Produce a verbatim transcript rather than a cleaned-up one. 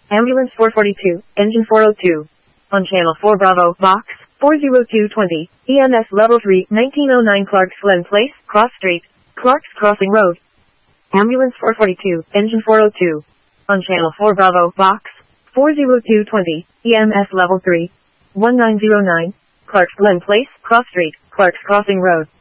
Ambulance four forty-two, engine four oh two. On channel four Bravo, box four oh two twenty, E M S level three, nineteen oh nine Clarks Glen Place, Cross Street, Clarks Crossing Road. Ambulance four forty-two, engine four oh two. On channel four Bravo, box four oh two twenty, E M S level three, nineteen oh nine, Clarks Glen Place, Cross Street, Clarks Crossing Road.